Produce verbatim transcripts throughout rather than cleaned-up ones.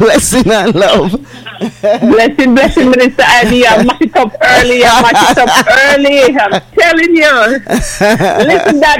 Blessing and love. Blessing, blessing, Minister Ivy. I mash it up early. I mash it up early. I'm telling you. Listen, that.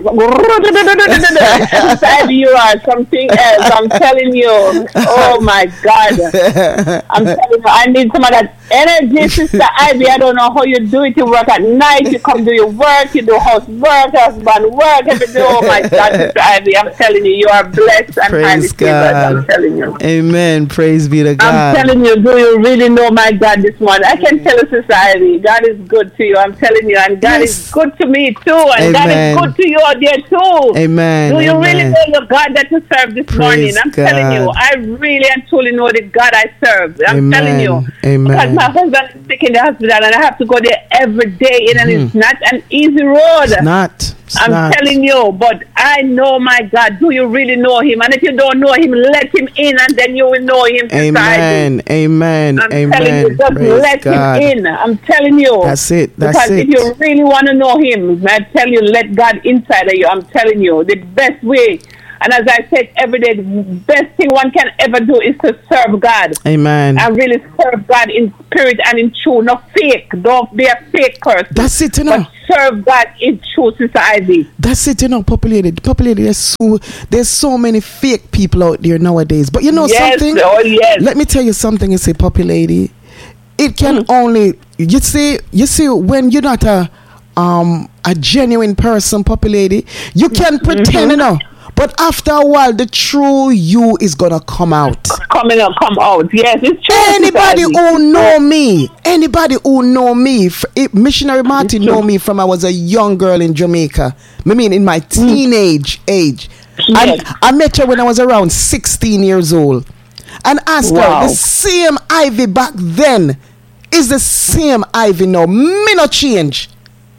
Minister Ivy, you are something else. I'm telling you. Oh my God. I'm telling you, I need some of that energy, Sister Ivy. I don't know how you do it. You work at night. You come do your work. You do housework, husband work, everything. Oh my God, Sister Ivy. I'm telling you, you are blessed and highly favored. I'm telling you. Amen. Praise be to God. I'm telling you, do you really know my God this morning? I can tell you, Sister Ivy, God is good to you. I'm telling you, and God yes. is good to me too, and Amen. God is good to you out there too. Amen. Do you Amen. really know the God that you serve this Praise morning? I'm God. telling you, I really and truly know the God I serve. I'm Amen. telling you. Amen. Because my husband is sick in the hospital, and I have to go there every day, and mm. it's not an easy road. It's not. It's I'm not. telling you, but I know my God. Do you really know Him? And if you don't know Him, let Him in, and then you will know Him. Amen. Amen. I'm Amen. telling you, just Praise let God. Him in. I'm telling you. That's it. That's because it. if you really want to know Him, I tell you, let God inside of you. I'm telling you, the best way. And as I said every day, the best thing one can ever do is to serve God. Amen. And really serve God in spirit and in truth, not fake. Don't be a fake person. That's it, you know. But serve God in truth, Sister Ivy. That's it, you know, populated. Populated. There's so, there's so many fake people out there nowadays. But you know yes, something? Oh, yes. Let me tell you something, you say, populated. It can mm. only, you see, you see, when you're not a, um, a genuine person, populated, you can pretend, mm-hmm. you know. But after a while, the true you is gonna come out. Coming up, come out. Yes, it's true. Anybody who know me, anybody who know me, Missionary Martin know me from I was a young girl in Jamaica. I mean, in my teenage mm. age. Yes. I, I met her when I was around sixteen years old, and asked wow. her, the same Ivy back then is the same Ivy now. Me no change.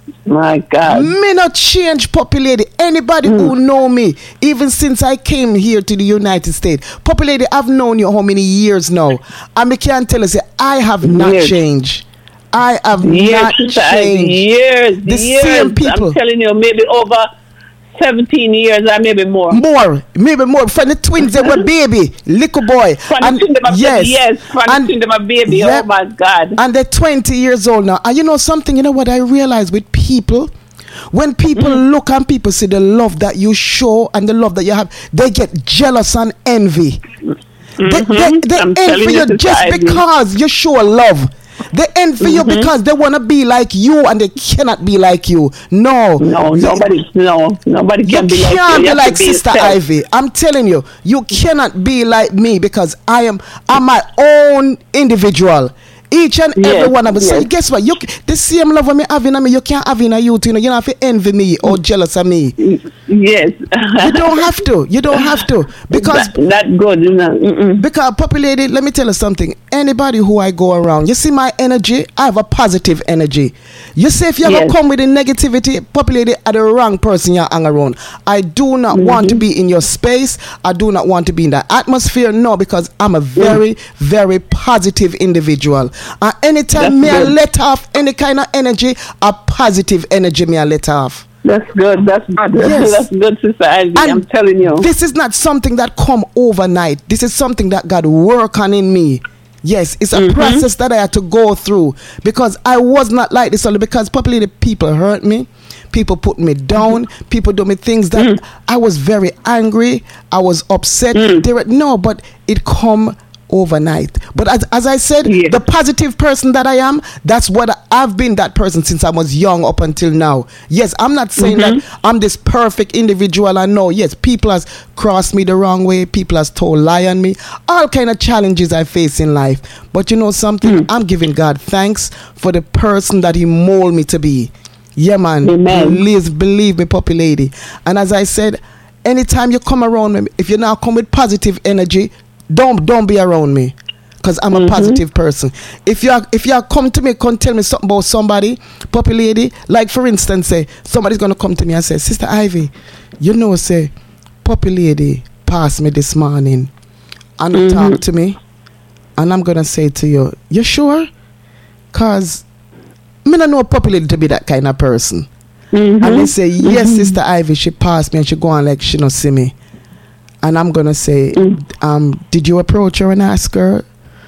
My God. Me not change, populated. Anybody mm. who know me, even since I came here to the United States, populated, I've known you how many years now? And me can't tell you, say, I have not years. changed. I have years, not changed. Years, the years. same people. I'm telling you, maybe over seventeen years or maybe more. More, maybe more. From the twins, they were baby, little boy. From and the twins, they yes, baby, yes. From and, the twins, they were baby. Yep. Oh my God. And they're twenty years old now. And you know something? You know what I realize with people? When people mm. look and people see the love that you show and the love that you have, they get jealous and envy. Mm-hmm. They, they, they envy you just Ivy. because you show love. They envy mm-hmm. you because they want to be like you and they cannot be like you. No. No, nobody, no, nobody can you be like you. can't You be like be Sister yourself. Ivy. I'm telling you, you cannot be like me because I am I'm my own individual. Each and yes, every one of us. yes. So guess what? You the same love me having on me, you can't have in a you. You know, you don't have to envy me or jealous of me. Yes. You don't have to. You don't have to. Because that, that good, you know. Because populated, let me tell you something. Anybody who I go around, you see my energy, I have a positive energy. You say if you ever yes. come with the negativity, populated are the wrong person you hang around. I do not mm-hmm. want to be in your space. I do not want to be in that atmosphere. No, because I'm a very, mm. very positive individual. And anytime me I let off any kind of energy, a positive energy me I let off. That's good. That's good. Yes. That's good, Sister Ivy. And I'm telling you. This is not something that come overnight. This is something that God work on in me. Yes, it's a mm-hmm. process that I had to go through because I was not like this only because probably the people hurt me. People put me down. Mm-hmm. People do me things that mm. I was very angry. I was upset. Mm. They were, no, but it come overnight. But as, as I said, yes. the positive person that I am, that's what I, I've been that person since I was young up until now. Yes, I'm not saying mm-hmm. that I'm this perfect individual. I know, yes, people has crossed me the wrong way. People has told lie on me. All kind of challenges I face in life. But you know something? Mm. I'm giving God thanks for the person that He molded me to be. Yeah, man. Amen. Please believe me, Poppy Lady. And as I said, anytime you come around me, if you now come with positive energy, Don't don't be around me, cause I'm mm-hmm. a positive person. If you are, if you are come to me, come tell me something about somebody, Poppy Lady. Like for instance, say somebody's gonna come to me and say, Sister Ivy, you know, say Poppy Lady passed me this morning, and mm-hmm. talk to me, and I'm gonna say to you, you sure? Cause me don't know Poppy Lady to be that kind of person. Mm-hmm. And they say, yes, mm-hmm. Sister Ivy, she passed me, and she go on like she don't see me. and I'm gonna say, mm. um, did you approach her and ask her,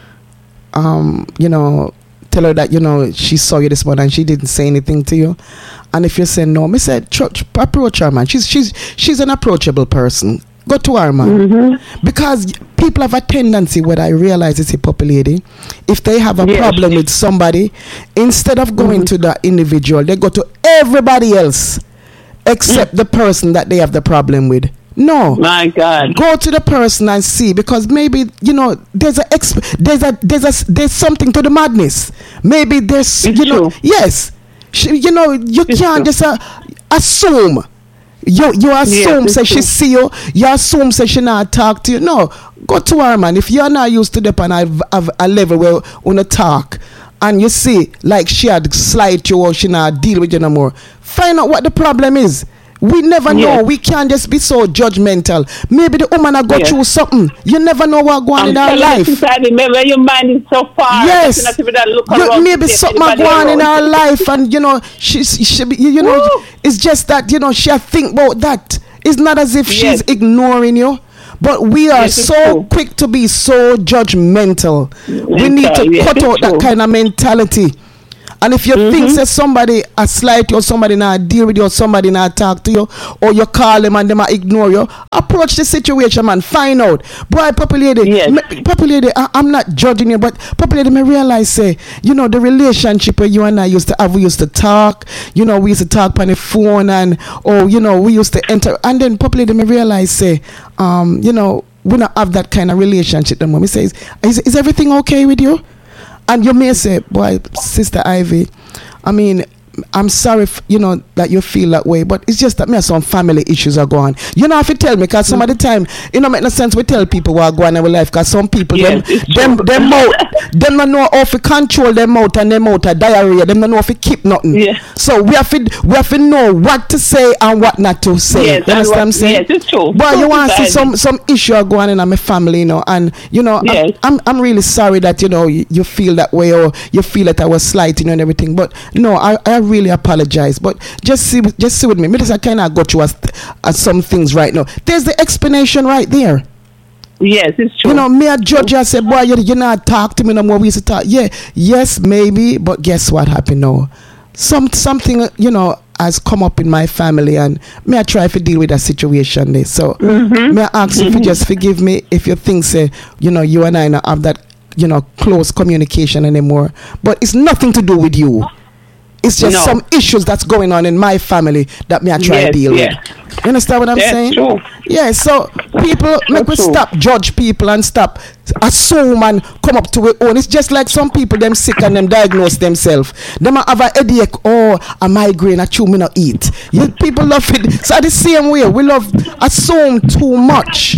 um, you know, tell her that, you know, she saw you this morning and she didn't say anything to you? And if you say no, me said, approach her, man. She's she's she's an approachable person. Go to her, man. Mm-hmm. Because people have a tendency, what I realize is a Puppy Lady, if they have a yes. problem with somebody, instead of going mm-hmm. to the individual, they go to everybody else except mm. the person that they have the problem with. No, my God. Go to the person and see, because maybe, you know, there's a exp- there's a there's a there's something to the madness. Maybe there's it's you know true. yes, she, you know you it's can't true. just uh, assume. You you assume yes, say she see you. You assume say she not talk to you. No, go to her, man. If you're not used to the and have, have a level where wanna talk, and you see like she had slight you or she not deal with you no more, find out what the problem is. We never yes. know. We can't just be so judgmental. Maybe the woman I got yes. through something. You never know what's going on in her life. Remember, your mind is so far. Yes. You, maybe something going on in her life, and you know, she's she, you know, Woo. It's just that, you know, she think about that. It's not as if yes. she's ignoring you. But we are yes, so true. quick to be so judgmental. Mental, we need to yes, cut out true. that kind of mentality. And if you mm-hmm. think that somebody a slight you, or somebody not deal with you, or somebody not talk to you, or you call them and they might ignore you, approach the situation, man. Find out. Boy, Puppy Lady, yes. me, Puppy Lady, I, I'm not judging you, but Puppy Lady, me realize, say, you know, the relationship where you and I used to have, we used to talk, you know, we used to talk on the phone, and, or, you know, we used to enter, and then Puppy Lady, me realize, say, um, you know, we don't have that kind of relationship anymore. Me says, is, is everything okay with you? And you may say, boy, Sister Ivy, I mean, I'm sorry, f- you know, that you feel that way, but it's just that me have some family issues are going. You know, if you tell me, because some mm. of the time, you know, make no sense we tell people what are going on in our life, because some people, yes, them, them, them mouth, them don't know how to control their mouth and their mouth are diarrhea, them don't know how to keep nothing. Yeah. So we have to, we have to know what to say and what not to say. Yes, you understand what I'm saying? Yes, it's true. But you want to see some, some issue are going on in my family, you know, and, you know, yes. I'm, I'm, I'm really sorry that, you know, you, you feel that way, or you feel that I was slighting you and everything, but no, I, I really apologize. But just see, just see with me. Because I kind of got you as, as some things right now. There's the explanation right there. Yes, it's true. You know, me a judge, I said, boy, you, you not talk to me no more. We used to talk. Yeah, yes, maybe, but guess what happened now? Some something, you know, has come up in my family, and me I try to deal with that situation there. So mm-hmm. me I ask mm-hmm. if you just forgive me if you think, say, you know, you and I not have that, you know, close communication anymore. But it's nothing to do with you. It's just no. some issues that's going on in my family that me I try yes, to deal yes. with. You understand what I'm that's saying? True. Yeah, so people make me stop judge people and stop assume and come up to it own. It's just like some people them sick and them diagnose themselves. Them a have a headache or a migraine, a chew me not eat. You people love it. So the same way we love assume too much.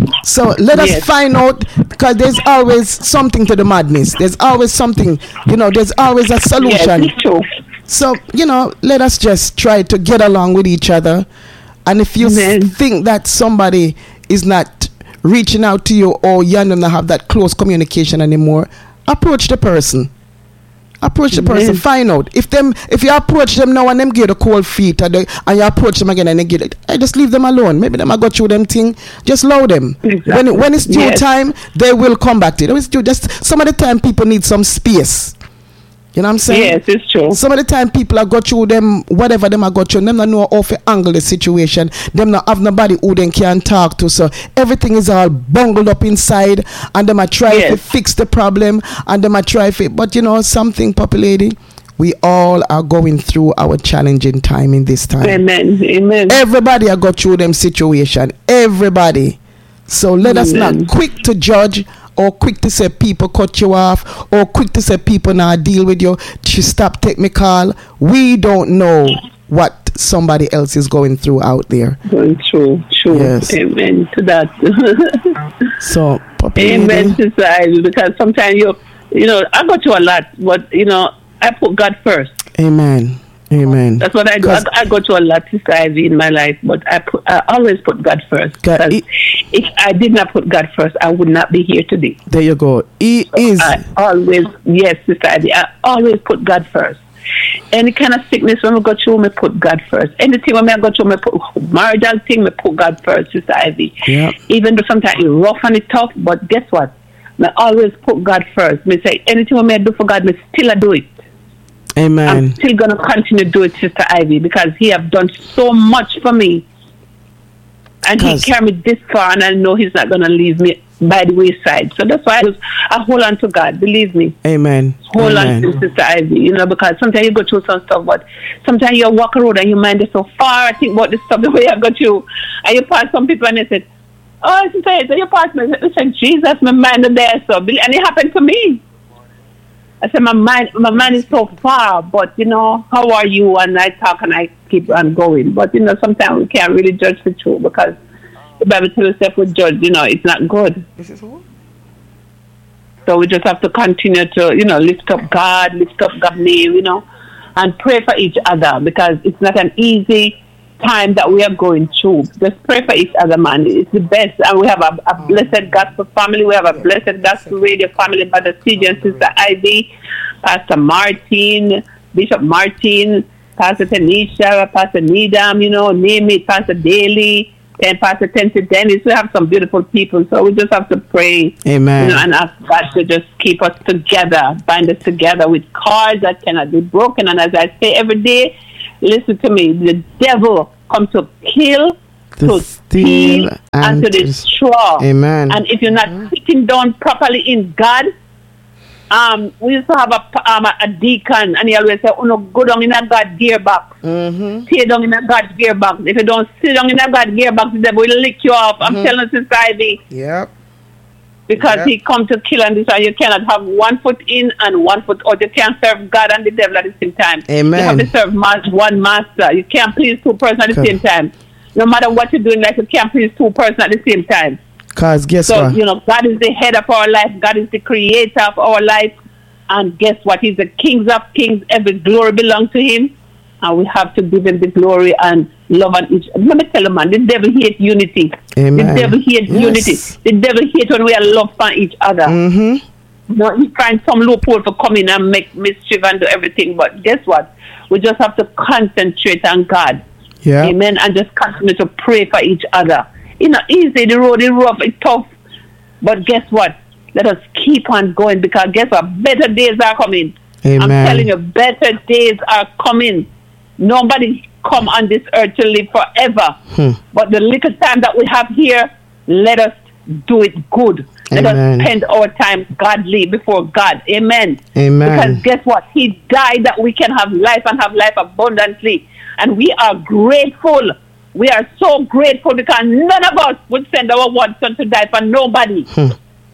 So let us yes. find out, because there's always something to the madness. There's always something, you know, there's always a solution. Yes, it's true. So, you know, let us just try to get along with each other. And if you Amen. think that somebody is not reaching out to you, or you don't have that close communication anymore, approach the person. Approach the person. Amen. Find out. If them, if you approach them now and them get a cold feet, and, they, and you approach them again and they get it, I just leave them alone. Maybe them I got through them thing. Just allow them. Exactly. When, when it's due yes. time, they will come back to it. It's due, just some of the time people need some space. You know what I'm saying? Yes, it's true. Some of the time people have got through them, whatever them have got through, them not know how to angle the situation. Them not have nobody who they can talk to. So everything is all bungled up inside, and them are trying yes. to fix the problem, and them are trying to, but you know something, Puppy Lady, we all are going through our challenging time in this time. Amen. Amen. Everybody have got through them situation. Everybody. So let Amen. us not quick to judge, or quick to say people cut you off, or quick to say people not deal with you. She stop, take me call. We don't know what somebody else is going through out there. Going through, true. Yes. Amen to that. So, Puppy Amen, Sister Ivy, because sometimes you, you know, I go through a lot, but you know, I put God first. Amen. Amen. That's what I do. I, I go through a lot, Sister Ivy, in my life, but I put, I always put God first. God, because he, if I did not put God first, I would not be here today. There you go. He so is. I always, yes, Sister Ivy, I always put God first. any kind of sickness when we go through, me put God first. Anything when I go through, me put marital thing, me put God first, Sister Ivy. Yeah. Even though sometimes it's rough and it's tough, but guess what? Me always put God first. Me say anything when I do for God, me still do it. Amen. I'm still gonna continue to do it, Sister Ivy, because He have done so much for me, and He carried me this far, and I know He's not gonna leave me by the wayside. So that's why I, just, I hold on to God. Believe me. Amen. Hold Amen. on to Sister Ivy. You know, because sometimes you go through some stuff, but sometimes you walk a road and your mind is so far. I think about the stuff the way I got you, and you pass some people and they said, "Oh, Sister Ivy, you pass me." I said, "Jesus, my mind is there." So, and it happened to me. I said, my mind, my mind is so far, but you know, how are you? And I talk and I keep on going. But you know, sometimes we can't really judge the truth because the Bible tells us if we judge, you know, it's not good. This is who? So we just have to continue to, you know, lift up God, lift up God's name, you know, and pray for each other because it's not an easy time that we are going through. Just pray for each other, man. It's the best. And we have a, a blessed gospel family. We have a blessed gospel radio family, Brother C J and Sister Ivy, Pastor Martin, Bishop Martin, Pastor Tanisha, Pastor Needham, you know, name it, Pastor Daly, and Pastor Tensi Dennis. We have some beautiful people. So we just have to pray. Amen. You know, and ask God to just keep us together, bind us together with cords that cannot be broken. And as I say every day, listen to me, the devil comes to kill, to, to steal, and, and to destroy. Amen. And if you're not mm-hmm. sitting down properly in God, um, we used to have a, um, a deacon, and he always say, "Oh no, go down in a God gearbox. Mm-hmm. Stay down in a God gearbox. If you don't sit down in a God gearbox, the devil will lick you off." Mm-hmm. I'm telling you, Sister Ivy. Yep. Because yep. he come to kill and destroy. You cannot have one foot in and one foot out. You can't serve God and the devil at the same time. Amen. You have to serve mas- one master. You can't please two persons at the Come. same time. No matter what you're doing, like you can't please two persons at the same time. Because guess so, what? you know, God is the head of our life. God is the creator of our life. And guess what? He's the King of kings. Every glory belongs to Him. And we have to give Him the glory and love on each other. Let me tell you, man, the devil hates unity. Amen. The devil hates yes. unity. The devil hates when we are love for each other. Mm-hmm. You know, he finds some loophole for come in and make mischief and do everything. But guess what? We just have to concentrate on God. Yeah. Amen. And just continue to pray for each other. You know, easy, the road is rough, it's tough. But guess what? Let us keep on going because guess what? Better days are coming. Amen. I'm telling you, better days are coming. Nobody come on this earth to live forever. Hmm. But the little time that we have here, let us do it good. Let Amen. us spend our time godly before God. Amen. Amen. Because guess what? He died that we can have life and have life abundantly. And we are grateful. We are so grateful because none of us would send our one son to die for nobody. Hmm.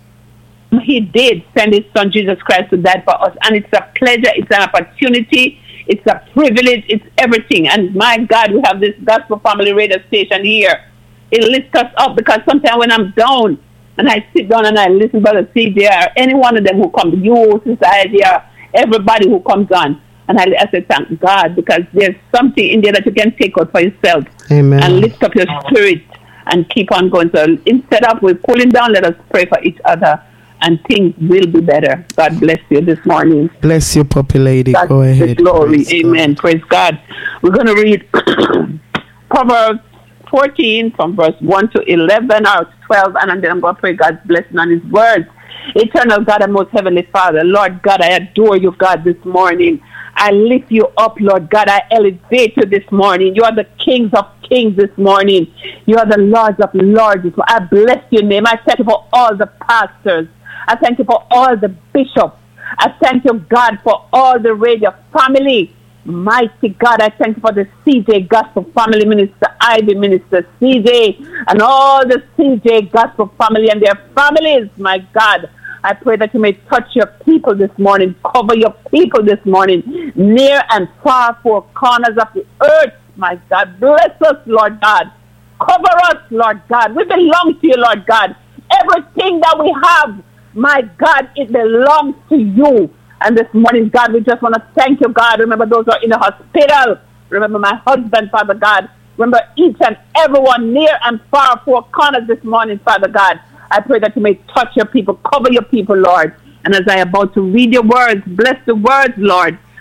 He did send His Son, Jesus Christ, to die for us. And it's a pleasure. It's an opportunity. It's a privilege. It's everything. And my God, we have this Gospel Family radio station here. It lifts us up because sometimes when I'm down and I sit down and I listen to the C J or any one of them who comes, you, Sister Ivy, everybody who comes on, and I, I say thank God because there's something in there that you can take out for yourself. Amen. And lift up your spirit and keep on going. So instead of we pulling down, let us pray for each other. And things will be better. God bless you this morning. Bless you, puppy lady. God Go ahead. Glory. Praise Amen. God. Praise God. We're going to read Proverbs fourteen from verse one to eleven or twelve. And then I'm going to pray God's blessing on His words. Eternal God and most heavenly Father, Lord God, I adore you, God, this morning. I lift you up, Lord God. I elevate you this morning. You are the kings of kings this morning. You are the lords of lords. I bless your name. I thank you for all the pastors. I thank you for all the bishops. I thank you, God, for all the radio family. Mighty God, I thank you for the C J Gospel Family, Minister Ivy, Minister C J, and all the C J Gospel family and their families, my God. I pray that you may touch your people this morning, cover your people this morning, near and far, four corners of the earth, my God. Bless us, Lord God. Cover us, Lord God. We belong to you, Lord God. Everything that we have, my God, it belongs to you. And this morning, God, we just want to thank you, God. Remember those who are in the hospital. Remember my husband, Father God. Remember each and everyone near and far, four corners this morning, Father God. I pray that you may touch your people, cover your people, Lord. And as I am about to read your words, bless the words, Lord.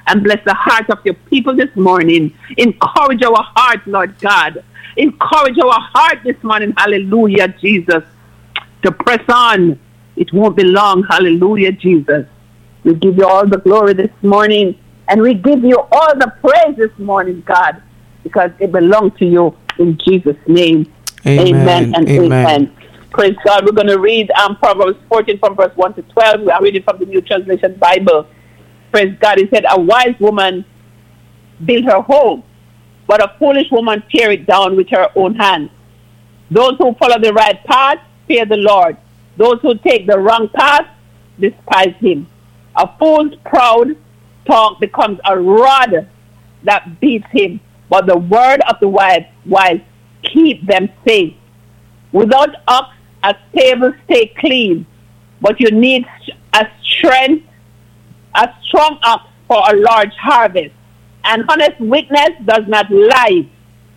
and bless the heart of your people this morning. Encourage our heart, Lord God. Encourage our heart this morning. Hallelujah, Jesus. To press on. It won't be long. Hallelujah, Jesus. We give you all the glory this morning. And we give you all the praise this morning, God. Because it belongs to you in Jesus' name. Amen, amen and amen. amen. Praise God. We're going to read um, Proverbs fourteen from verse one to twelve. We are reading from the New Translation Bible. Praise God. It said, a wise woman built her home, but a foolish woman tear it down with her own hands. Those who follow the right path fear the Lord. Those who take the wrong path despise him. A fool's proud talk becomes a rod that beats him, but the word of the wise, wise keep them safe. Without ox, a stable stay clean, but you need a strength, a strong ox for a large harvest. An honest witness does not lie.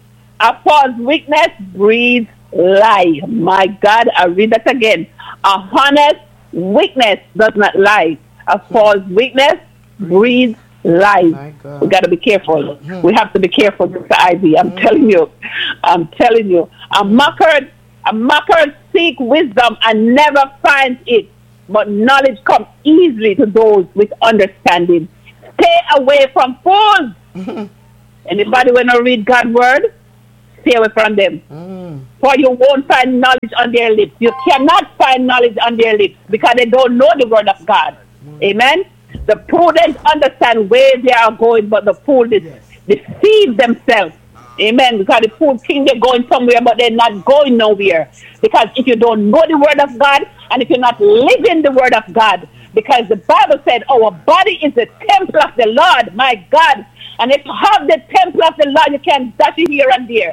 A false witness breathes lie. My God, I read that again. A honest witness does not lie. A false witness breathes lie. We got to be careful. We have to be careful, Mister Ivy. I'm telling you. I'm telling you. A mocker, a mocker seek wisdom and never finds it, but knowledge comes easily to those with understanding. Stay away from fools. Anybody want to read God's word? Stay away from them. Mm. For you won't find knowledge on their lips. You cannot find knowledge on their lips because they don't know the word of God. Mm. Amen? The prudent understand where they are going, but the fool de- yes. deceive themselves. Amen. Because the fool think they're going somewhere, but they're not going nowhere. Because if you don't know the word of God, and if you're not living the word of God, because the Bible said our body is the temple of the Lord, my God. And if you have the temple of the Lord, you can dash it here and there.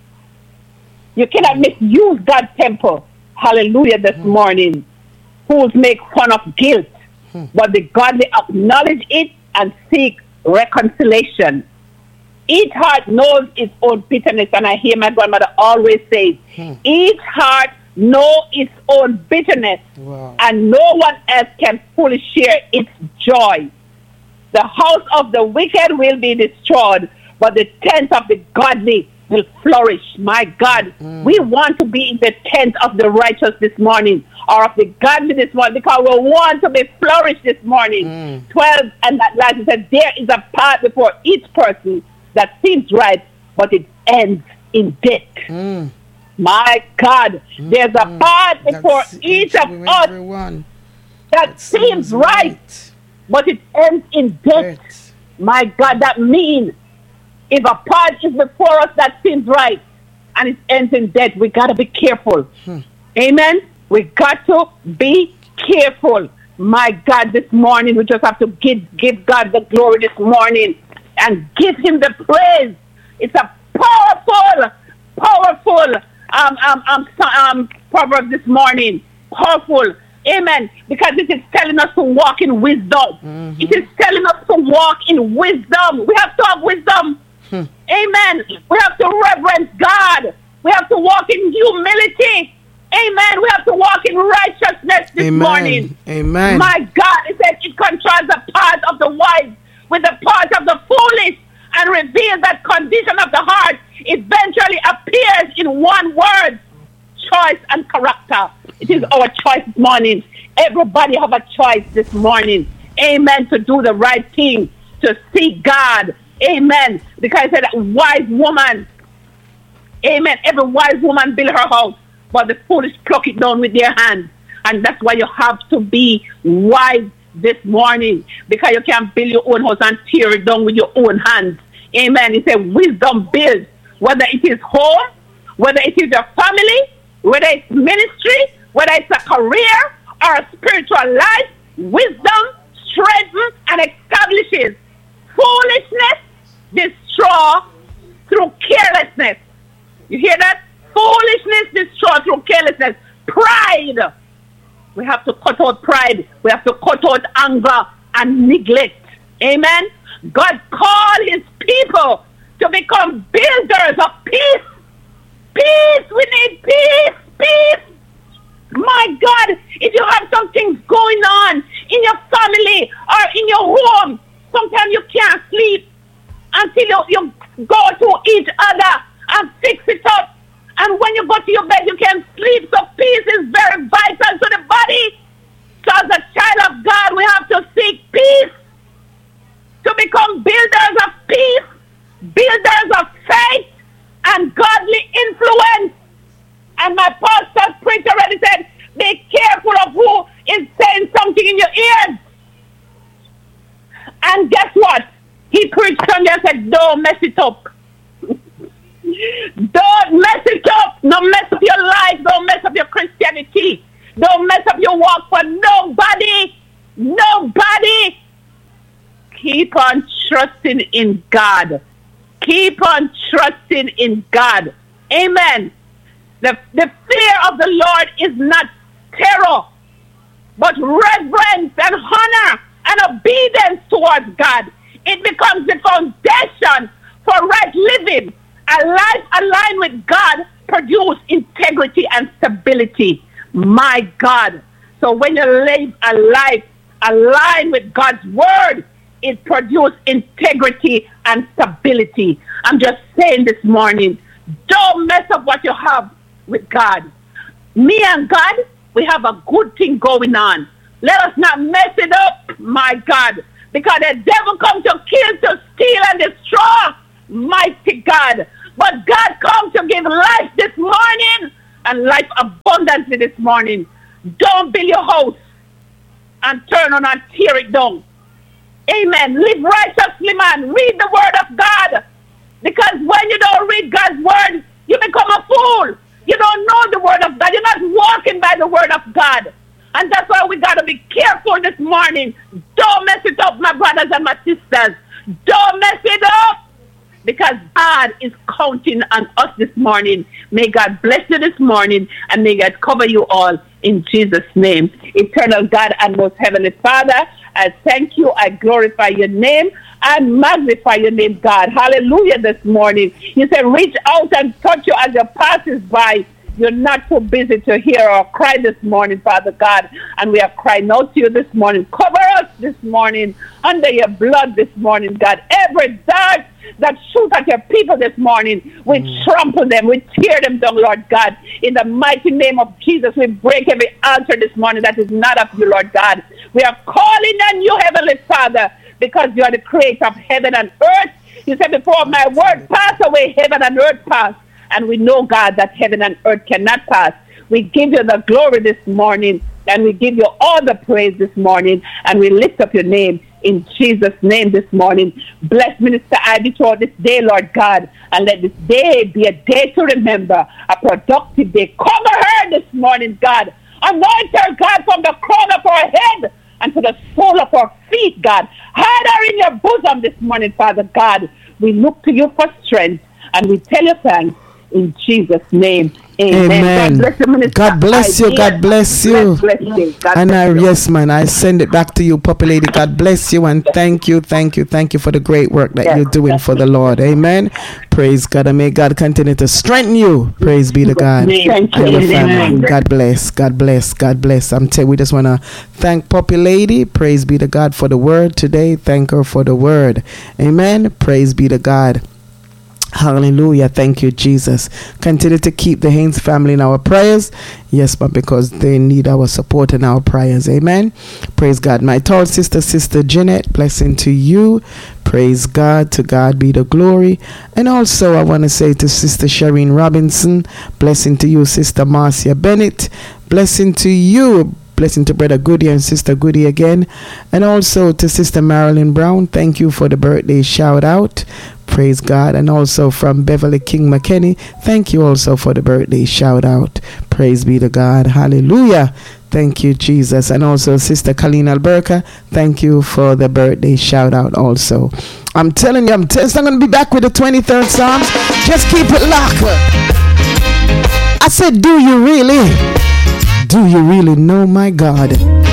You cannot misuse God's temple. Hallelujah this mm. morning. Fools make fun of guilt, mm. but the godly acknowledge it and seek reconciliation. Each heart knows its own bitterness, and I hear my grandmother always say, hmm. each heart knows its own bitterness, wow. and no one else can fully share its joy. The house of the wicked will be destroyed, but the tent of the godly will flourish. My God, mm. we want to be in the tent of the righteous this morning, or of the godly this morning, because we want to be flourished this morning. Mm. twelve and that last, it says, there is a path before each person that seems right, but it ends in death. Mm. My God, mm. there's a path before That's each of us that, that seems right, right, but it ends in death. death. My God, that means if a path is before us that seems right and it ends in death, we got to be careful. Hmm. Amen? We got to be careful. My God, this morning we just have to give, give God the glory this morning and give him the praise. It's a powerful, powerful um, um, um, um, proverb this morning. Powerful. Amen. Because it is telling us to walk in wisdom. Mm-hmm. It is telling us to walk in wisdom. We have to have wisdom. Hmm. Amen. We have to reverence God. We have to walk in humility. Amen. We have to walk in righteousness this Amen. morning. Amen. My God, it says it contrasts the path of the wise with the path of the foolish and reveals that condition of the heart eventually appears in one word: choice and character. It is our choice this morning. Everybody have a choice this morning. Amen. To do the right thing, to seek God. Amen. Because I said, wise woman. Amen. Every wise woman build her house, but the foolish pluck it down with their hands. And that's why you have to be wise this morning, because you can't build your own house and tear it down with your own hands. Amen. He said wisdom builds, whether it is home, whether it is your family, whether it's ministry, whether it's a career or a spiritual life. Wisdom strengthens and establishes. Foolishness destroy through carelessness. You hear that? Foolishness destroy through carelessness. Pride. We have to cut out pride. We have to cut out anger and neglect. Amen. God called his people to become builders of peace. Peace. We need peace. Peace. My God, if you have some things going on in your family or in your home, some sometimes you can't sleep until you, you go to each other and fix it up. And when you go to your bed, you can sleep. So peace is very vital to the body. So as a child of God, we have to seek peace to become builders of peace, builders of faith, and godly influence. And my pastor preacher already said, be careful of who is saying something in your ears. And guess what? He preached Sunday and said, don't mess it up. Don't mess it up. Don't mess up your life. Don't mess up your Christianity. Don't mess up your walk for nobody. Nobody. Keep on trusting in God. Keep on trusting in God. Amen. The, the fear of the Lord is not terror, but reverence and honor and obedience towards God. It becomes the foundation for right living. A life aligned with God produces integrity and stability. My God. So when you live a life aligned with God's word, it produces integrity and stability. I'm just saying this morning, don't mess up what you have with God. Me and God, we have a good thing going on. Let us not mess it up, my God, because the devil comes to kill, to steal, and destroy, mighty God. But God comes to give life this morning and life abundantly this morning. Don't build your house and turn on and tear it down. Amen. Live righteously, man. Read the word of God. Because when you don't read God's word, you become a fool. You don't know the word of God. You're not walking by the word of God. And that's why we got to be careful this morning. Don't mess it up, my brothers and my sisters. Don't mess it up. Because God is counting on us this morning. May God bless you this morning. And may God cover you all in Jesus' name. Eternal God and most heavenly Father, I thank you. I glorify your name. I magnify your name, God. Hallelujah this morning. You said, reach out and touch you as you passes by. You're not too busy to hear or cry this morning, Father God. And we are crying out to you this morning. Cover us this morning under your blood this morning, God. Every dart that shoot at your people this morning, we mm. trample them, we tear them down, Lord God. In the mighty name of Jesus, we break every altar this morning that is not of you, Lord God. We are calling on you, Heavenly Father, because you are the creator of heaven and earth. You said, before my word pass away, heaven and earth pass. And we know, God, that heaven and earth cannot pass. We give you the glory this morning, and we give you all the praise this morning, and we lift up your name in Jesus' name this morning. Bless Minister Ivy throughout this day, Lord God, and let this day be a day to remember, a productive day. Cover her this morning, God. Anoint her, God, from the crown of her head and to the sole of her feet, God. Hide her in your bosom this morning, Father God. We look to you for strength, and we tell you thanks. In Jesus' name, amen. Amen. God bless you, Minister. God bless you. God bless you. Bless, bless you. God and bless I, you. yes, man, I send it back to you, Puppy Lady. God bless you and thank you, thank you, thank you for the great work that yes, you're doing for the Lord. Amen. Praise God, and may God continue to strengthen you. Praise be to God. Thank and you. your family. God bless. God bless. God bless. I'm telling we just want to thank Puppy Lady. Praise be to God for the word today. Thank her for the word. Amen. Praise be to God. Hallelujah. Thank you, Jesus. Continue to keep the Haynes family in our prayers. Yes, but because they need our support and our prayers. Amen. Praise God. My tall sister, Sister Jeanette, blessing to you. Praise God. To God be the glory. And also I want to say to Sister Shireen Robinson, blessing to you, Sister Marcia Bennett, blessing to you. Blessing to Brother Goody and Sister Goody again. And also to Sister Marilyn Brown. Thank you for the birthday shout out. Praise God. And also from Beverly King McKinney. Thank you also for the birthday shout out. Praise be to God. Hallelujah. Thank you, Jesus. And also Sister Colleen Alberca. Thank you for the birthday shout out also. I'm telling you, I'm, t- I'm going to be back with the twenty-third Psalms. Just keep it locked. I said, do you really? Do you really know my God?